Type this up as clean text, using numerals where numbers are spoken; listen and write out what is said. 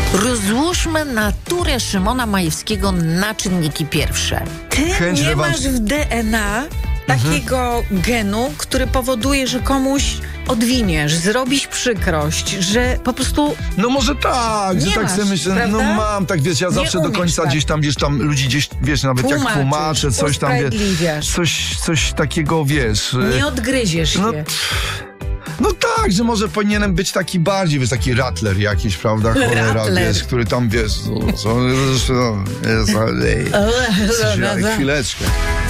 Rozłóżmy naturę Szymona Majewskiego na czynniki pierwsze. Ty Chęć nie rewanżu. masz w DNA takiego genu, który powoduje, że komuś odwiniesz, zrobisz przykrość, że po prostu... No może tak, że Nie tak masz, sobie myślę, prawda? no mam, tak wiesz, ja Nie zawsze do umiesz końca tak. gdzieś tam ludzi wiesz, nawet jak tłumaczę, coś tam, wiesz, usprawiedliwiasz. coś takiego, wiesz. Nie odgryziesz no, się. No tak, że może powinienem być taki bardziej, wiesz, taki rattler jakiś, prawda, cholera, Rattler. wiesz, który tam, wiesz, chwileczkę.